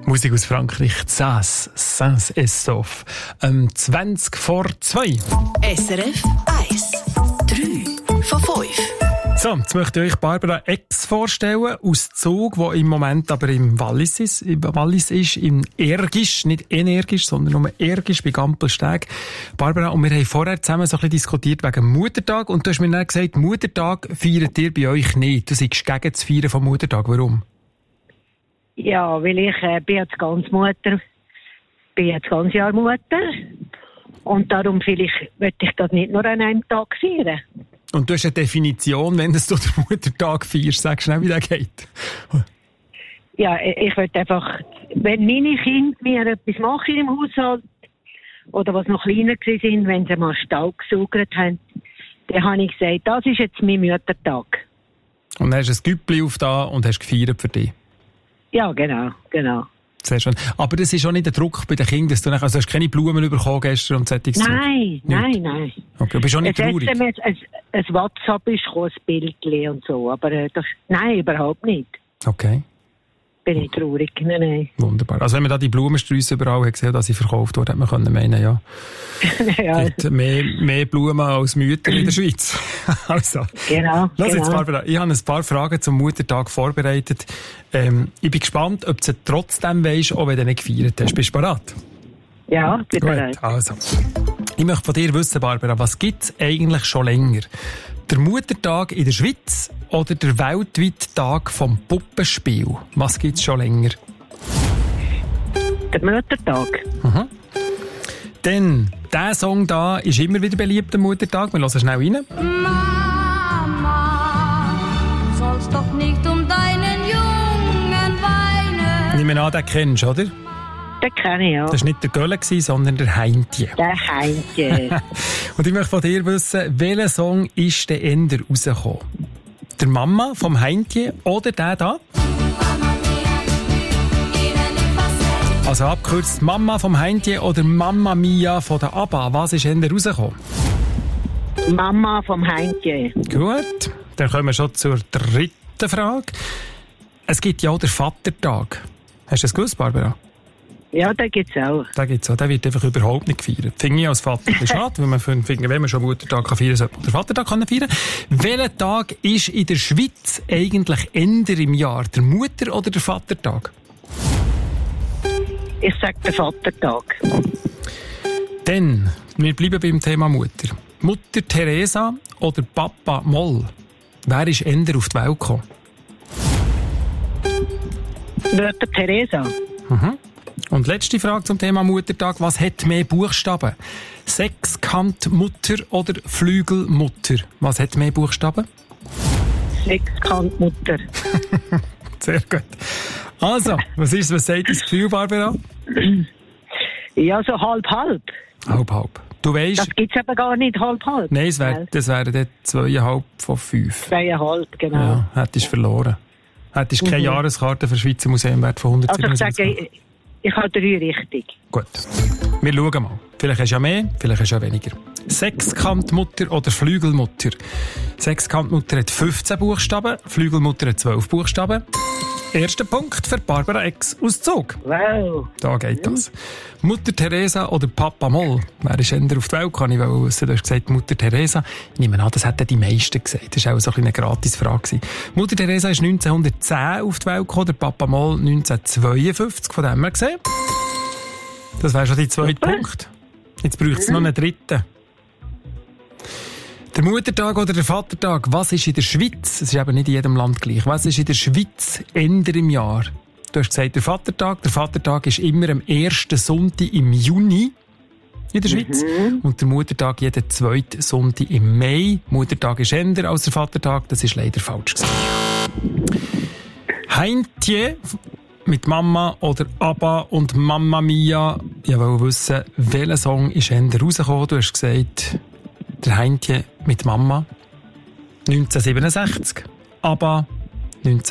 Musik aus Frankreich, Saint-Estophe. 20 vor 2. SRF 1. 3 von 5. So, jetzt möchte ich euch Barbara X vorstellen, aus Zug, wo im Moment aber im Wallis ist, im Ergisch, nicht energisch, sondern nur Ergisch bei Gampelsteg. Barbara, und wir haben vorher zusammen so ein bisschen diskutiert wegen Muttertag, und du hast mir dann gesagt, Muttertag feiert ihr bei euch nicht. Du seist gegen das Feiern vom Muttertag. Warum? Ja, weil ich bin jetzt ganz Jahr Mutter. Und darum möchte ich das nicht nur an einem Tag feiern. Und du hast eine Definition, wenn du den Muttertag feierst. Sag schnell, wie der geht. Ja, ich möchte einfach, wenn meine Kinder mir etwas machen im Haushalt, oder was noch kleiner waren, wenn sie mal Stall gesaugert haben, dann habe ich gesagt, das ist jetzt mein Muttertag. Und dann hast du ein Güppli aufgetan und hast gefeiert für dich? Ja, genau. Sehr schön. Aber das ist auch nicht der Druck bei den Kindern, dass du hast keine Blumen bekommen gestern und solches Zeug? Nein. Okay, du bist auch nicht traurig? Ein WhatsApp ist ein Bildchen und so, aber nein, überhaupt nicht. Okay. Bin ich traurig? Nein. Wunderbar. Also wenn man da die Blumensträusse überall hat gesehen, dass sie verkauft wurden, hätte man meinen, ja. Ja. Es gibt mehr Blumen als Mütter in der Schweiz. Also. Genau. Lass jetzt, Barbara, ich habe ein paar Fragen zum Muttertag vorbereitet. Ich bin gespannt, ob du sie trotzdem weisst, auch wenn du nicht gefeiert hast. Bist du bereit? Ja, bin bereit. Gut, also. Ich möchte von dir wissen, Barbara, was gibt es eigentlich schon länger? Der Muttertag in der Schweiz oder der weltweite Tag vom Puppenspiel? Was gibt es schon länger? Der Muttertag. Mhm. Denn dieser Song da ist immer wieder beliebt am Muttertag. Wir hören schnell rein. Mama, du sollst doch nicht um deinen Jungen weinen. Nehmen an, den kennst du, oder? Den kenne ich, ja. Das war nicht der Gölle, sondern der Heintje. Der Heintje. Und ich möchte von dir wissen, welcher Song ist der Ender rausgekommen? Der Mama vom Heintje oder der da? Also abgekürzt Mama vom Heintje oder Mamma Mia von der ABBA. Was ist Ender rausgekommen? Mama vom Heintje. Gut, dann kommen wir schon zur dritten Frage. Es gibt ja auch den Vatertag. Hast du das gewusst, Barbara? Ja, den gibt es auch. Den gibt's auch. Der wird einfach überhaupt nicht gefeiert. Finde ich als Vater ein bisschen schade, weil man findet, wenn man schon Muttertag feiern kann, sollte man den Vatertag feiern. Welcher Tag ist in der Schweiz eigentlich Ende im Jahr? Der Mutter- oder der Vatertag? Ich sage den Vatertag. Denn, wir bleiben beim Thema Mutter. Mutter Teresa oder Papa Moll? Wer ist Ende auf die Welt gekommen? Mutter Teresa. Mhm. Und letzte Frage zum Thema Muttertag. Was hat mehr Buchstaben? Sechskantmutter oder Flügelmutter? Was hat mehr Buchstaben? Sechskantmutter. Sehr gut. Also, was sagt das Gefühl, Barbara? Ja, so halb-halb. Halb-halb. Du weisst... Das gibt es aber gar nicht halb-halb. Nein, das wären dann 2,5 von 5. 2,5, genau. Ja, hättest du verloren. Hättest keine Jahreskarte für das Schweizer Museumwert von 177. Also ich sage, ich habe 3 richtig. Gut. Wir schauen mal. Vielleicht hast du ja mehr, vielleicht hast du ja weniger. Sechskantmutter oder Flügelmutter? Sechskantmutter hat 15 Buchstaben, Flügelmutter hat 12 Buchstaben. Erster Punkt für Barbara X aus Zug. Wow. Da geht das. Mutter Teresa oder Papa Moll? Wer ist eher auf die Welt? Kann ich wissen. Du hast gesagt Mutter Teresa. Ich nehme an, das hätten die meisten gesagt. Das war auch so eine Gratisfrage. Mutter Teresa ist 1910 auf die Welt gekommen, der Papa Moll 1952. Von dem her gesehen. Das wäre schon der zweite Punkt. Jetzt braucht es noch einen dritten. Der Muttertag oder der Vatertag, was ist in der Schweiz? Es ist eben nicht in jedem Land gleich. Was ist in der Schweiz Ende im Jahr? Du hast gesagt, der Vatertag. Der Vatertag ist immer am ersten Sonntag im Juni in der Schweiz. Und der Muttertag jeden zweiten Sonntag im Mai. Muttertag ist Ende als der Vatertag. Das ist leider falsch gesagt. Heintje mit Mama oder Abba und Mamma Mia. Ich wollte wissen, welcher Song ist Ende rausgekommen? Du hast gesagt... Der Heintje mit Mama 1967, aber